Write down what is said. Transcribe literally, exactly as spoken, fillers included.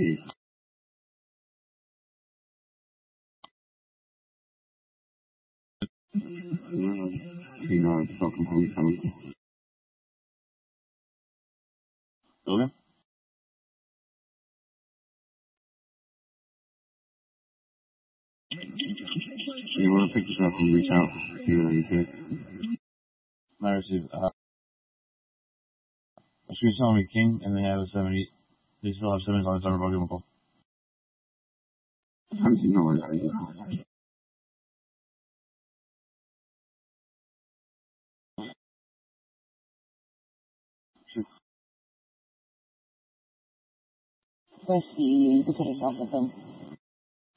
You know, it's fucking police coming. Logan? You want to pick this up and reach out, see what you could. I received, uh, she was telling me King, and they have a seventy, they still have seventies on the summer, but I'll give them a call. How did you know where that is? First, you, you put yourself with them.